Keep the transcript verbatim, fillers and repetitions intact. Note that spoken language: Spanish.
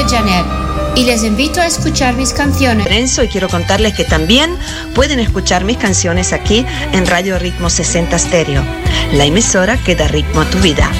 Janet y les invito a escuchar mis canciones. Y quiero contarles que también pueden escuchar mis canciones aquí en Radio Ritmo sesenta Stereo, la emisora que da ritmo a tu vida.